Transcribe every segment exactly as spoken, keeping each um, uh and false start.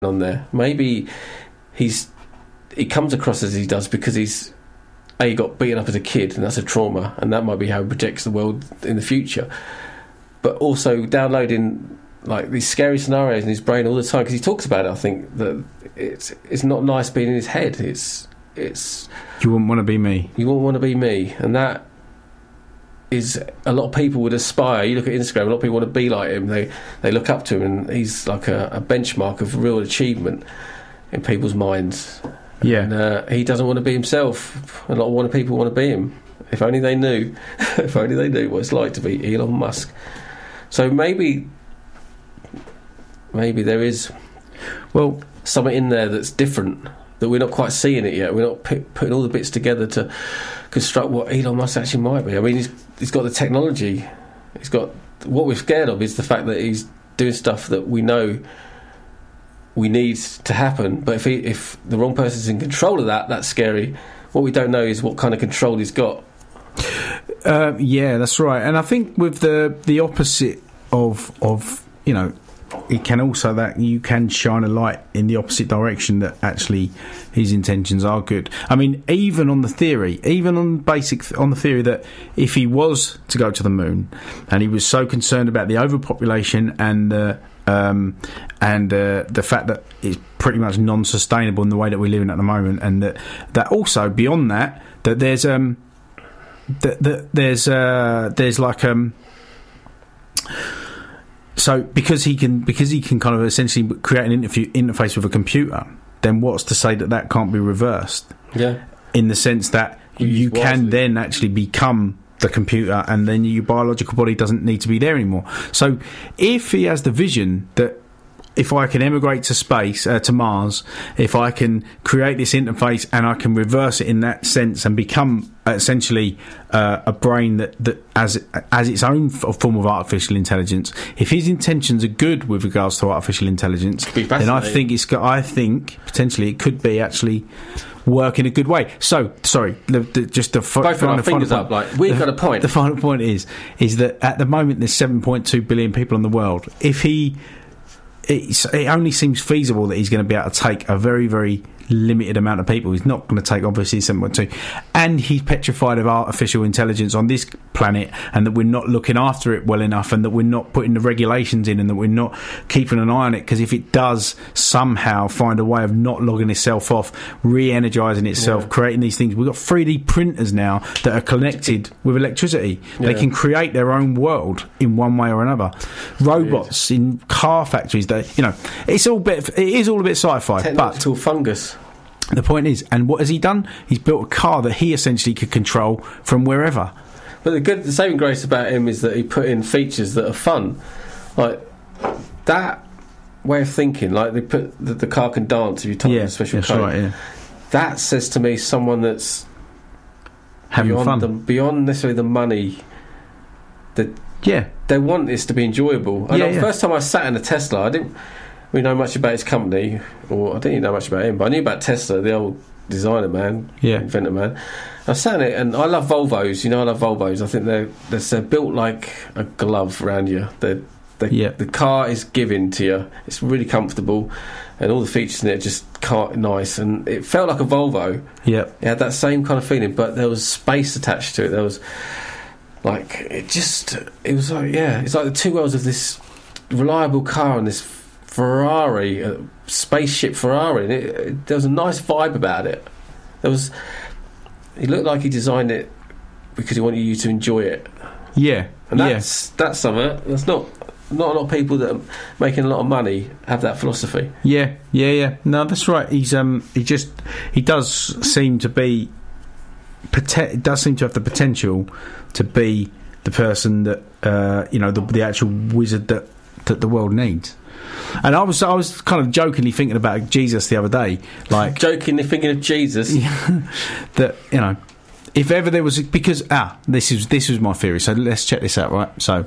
on there. Maybe he's he comes across as he does because he's a he got beaten up as a kid, and that's a trauma, and that might be how he projects the world in the future. But also downloading like these scary scenarios in his brain all the time, because he talks about it. I think that it's it's not nice being in his head. It's it's you wouldn't want to be me. You wouldn't want to be me, and that is a lot of people would aspire. You look at Instagram, a lot of people want to be like him. They they look up to him, and he's like a, a benchmark of real achievement in people's minds. Yeah, and uh, he doesn't want to be himself. A lot of want people want to be him. If only they knew. If only they knew what it's like to be Elon Musk. So maybe, maybe there is, well, something in there that's different, that we're not quite seeing it yet. We're not p- putting all the bits together to construct what Elon Musk actually might be. I mean, he's he's got the technology. He's got what we're scared of is the fact that he's doing stuff that we know we need to happen. But if he, if the wrong person's in control of that, that's scary. What we don't know is what kind of control he's got. Uh, yeah, that's right. And I think with the the opposite of of you know, it can also that you can shine a light in the opposite direction that actually his intentions are good. I mean, even on the theory, even on basic on the theory that if he was to go to the moon, and he was so concerned about the overpopulation and the um, and uh, the fact that it's pretty much non-sustainable in the way that we're living at the moment, and that that also beyond that that there's um that, that there's uh there's like um. So because he can because he can kind of essentially create an interview, interface with a computer, then what's to say that that can't be reversed? Yeah. In the sense that you, you can then actually become the computer, and then your biological body doesn't need to be there anymore. So if he has the vision that if I can emigrate to space, uh, to Mars, if I can create this interface and I can reverse it in that sense and become essentially uh, a brain that, that as as its own f- form of artificial intelligence, if his intentions are good with regards to artificial intelligence, then I think it's got, I think potentially it could be actually work in a good way. So, sorry, the, the, just the f- both final, our fingers final up. Like we've the, got a point. The final point is is that at the moment there's seven point two billion people in the world. If he It's, it only seems feasible that he's going to be able to take a very, very limited amount of people. He's not going to take, obviously, seven point two. And he's petrified of artificial intelligence on this planet, and that we're not looking after it well enough, and that we're not putting the regulations in, and that we're not keeping an eye on it, because if it does somehow find a way of not logging itself off, re-energising itself, yeah. creating these things. We've got three D printers now that are connected with electricity. Yeah. They can create their own world in one way or another. Robots in car factories, they, you know, it's all bit, it is all a bit sci-fi. Technological but fungus. The point is, and what has he done? He's built a car that he essentially could control from wherever. But the good, the saving grace about him is that he put in features that are fun, like that way of thinking. Like they put the, the car can dance if you touch yeah, a special that's code. Right, yeah. That says to me someone that's having beyond fun, the, beyond necessarily the money. That yeah, they want this to be enjoyable. And yeah, the yeah. first time I sat in a Tesla, I didn't really know much about his company, or I didn't even know much about him, but I knew about Tesla, the old designer man, yeah. inventor man. I sat in it, and I love Volvos. You know, I love Volvos. I think they're they're, they're built like a glove around you. They're, they're, yeah. The car is given to you. It's really comfortable, and all the features in it are just car- nice. And it felt like a Volvo. Yeah, it had that same kind of feeling, but there was space attached to it. There was like it just it was like yeah, it's like the two worlds of this reliable car and this Ferrari, a spaceship Ferrari, and it, it, there was a nice vibe about it. There was, he looked like he designed it because he wanted you to enjoy it. Yeah, and that's yeah. that's something. That's not not a lot of people that are making a lot of money have that philosophy. Yeah, yeah, yeah. No, that's right. He's um, he just he does seem to be, it does seem to have the potential to be the person that uh, you know, the, the actual wizard that that the world needs. And I was I was kind of jokingly thinking about Jesus the other day, like jokingly thinking of Jesus. That, you know, if ever there was, because ah, this is this was my theory. So let's check this out, right? So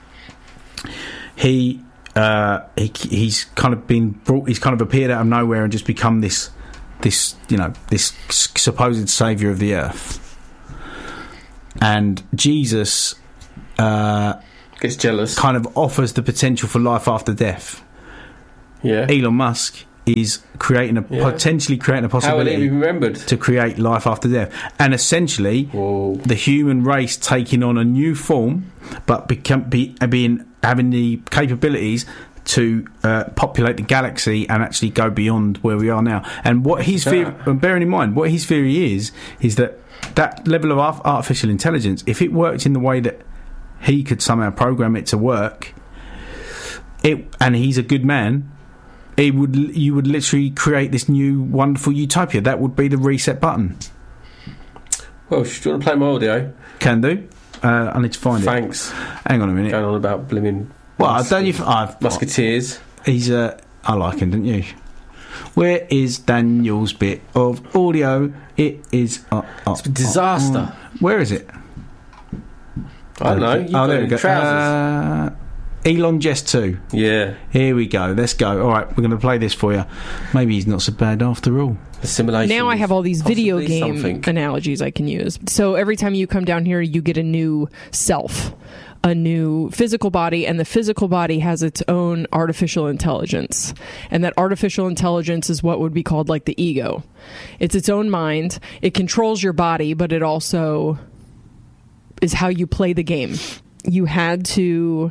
he uh, he he's kind of been brought. He's kind of appeared out of nowhere and just become this this you know this supposed savior of the earth. And Jesus uh, gets jealous. Kind of offers the potential for life after death. Yeah. Elon Musk is creating a Yeah. potentially creating a How will possibility it be remembered? to create life after death, and essentially Whoa. the human race taking on a new form, but become be, being having the capabilities to uh, populate the galaxy and actually go beyond where we are now. And what his theory, and bearing in mind what his theory is, is that that level of art- artificial intelligence, if it worked in the way that he could somehow program it to work, it and he's a good man. It would you would literally create this new wonderful utopia. That would be the reset button. Well, do you want to play my audio? Can do. Uh, I need to find Thanks. it. Hang on a minute. Going on about blimmin'. Well, I don't. If I've Musketeers. He's. Uh, I like him, don't you? Where is Daniel's bit of audio? It is. Uh, uh, It's a disaster. Uh, uh, where is it? I don't know. You've oh, got there we in go. trousers. Uh, Elon Jest two. Yeah. Here we go. Let's go. All right, we're going to play this for you. Maybe he's not so bad after all. Assimilation. Now I have all these video possibly game something. analogies I can use. So every time you come down here, you get a new self, a new physical body, and the physical body has its own artificial intelligence. And that artificial intelligence is what would be called like the ego. It's its own mind. It controls your body, but it also is how you play the game. You had to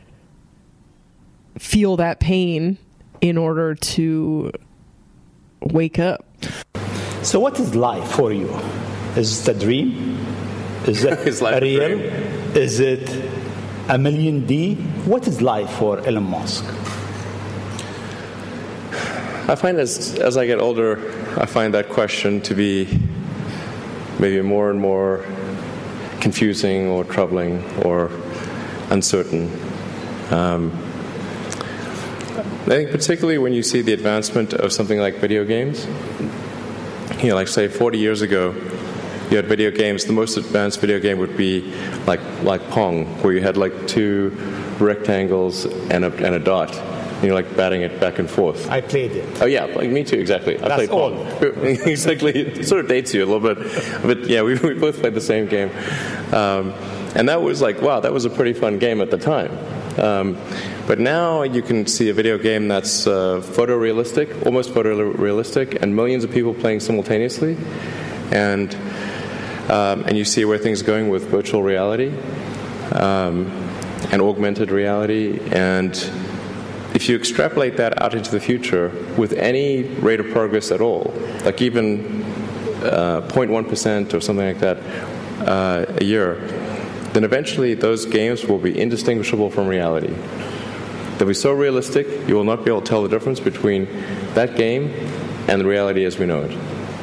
feel that pain in order to wake up. So what is life for you? Is it a dream? Is it Is life a real? dream? Is it a million D? What is life for Elon Musk? I find as as I get older, I find that question to be maybe more and more confusing or troubling or uncertain. Um, I think particularly when you see the advancement of something like video games, you know, like say forty years ago, you had video games. The most advanced video game would be like like Pong, where you had like two rectangles and a and a dot. And you're like batting it back and forth. I played it. Oh yeah, like me too. Exactly. I That's played Pong. all. Exactly. It sort of dates you a little bit, but yeah, we we both played the same game, um, and that was like wow, that was a pretty fun game at the time. Um, but now you can see a video game that's uh, photorealistic, almost photorealistic, and millions of people playing simultaneously, and um, and you see where things are going with virtual reality um, and augmented reality, and if you extrapolate that out into the future with any rate of progress at all, like even uh, zero point one percent or something like that uh, a year, then eventually those games will be indistinguishable from reality. They'll be so realistic, you will not be able to tell the difference between that game and the reality as we know it.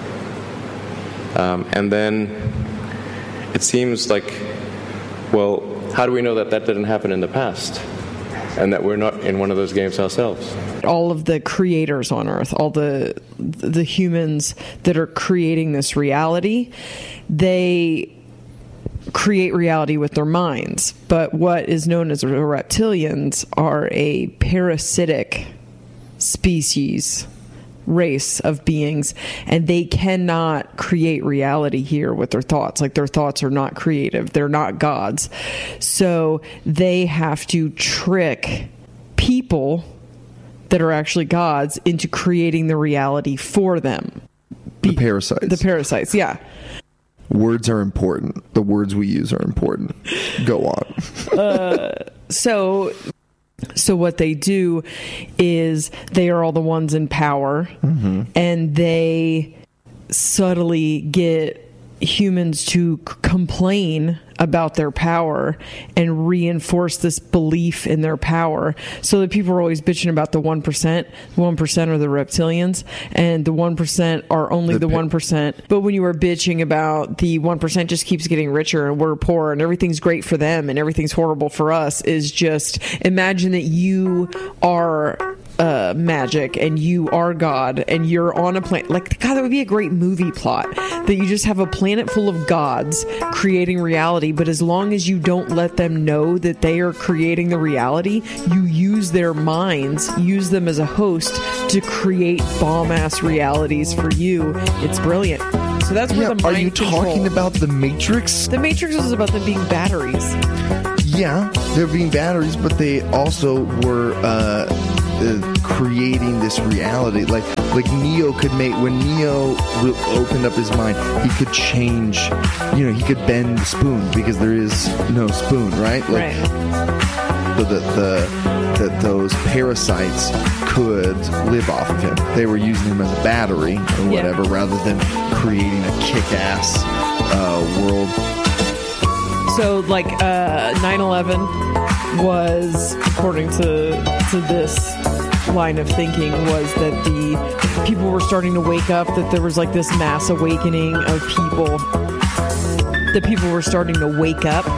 Um, and then it seems like, well, how do we know that that didn't happen in the past? And that we're not in one of those games ourselves. All of the creators on Earth, all the the humans that are creating this reality, they create reality with their minds. But what is known as the reptilians are a parasitic species, race of beings, and they cannot create reality here with their thoughts. Like, their thoughts are not creative. They're not gods. So they have to trick people that are actually gods into creating the reality for them. The parasites. The parasites, yeah. Words are important. The words we use are important. Go on. uh, so... So what they do is they are all the ones in power, mm-hmm. and they subtly get humans to c- complain about their power and reinforce this belief in their power. So that people are always bitching about the one percent. The one percent are the reptilians, and the one percent are only the, the one percent. But when you are bitching about the one percent just keeps getting richer and we're poor and everything's great for them and everything's horrible for us, is just imagine that you are uh, magic and you are God and you're on a planet. Like, God, that would be a great movie plot. That you just have a planet full of gods creating reality, but as long as you don't let them know that they are creating the reality, you use their minds, use them as a host to create bomb-ass realities for you. It's brilliant. So that's where Yeah, the are mind you control. talking about the Matrix? The Matrix is about them being batteries. Yeah, they're being batteries, but they also were uh, uh, creating this reality. Like like Neo could make, when Neo re- opened up his mind, he could change, you know, he could bend the spoon because there is no spoon, right? Like, Right. so that the that those parasites could live off of him. They were using him as a battery or whatever, Yeah. rather than creating a kick-ass uh, world. So, like, uh, nine eleven was, according to to this line of thinking, was that the people were starting to wake up, that there was like this mass awakening of people, that people were starting to wake up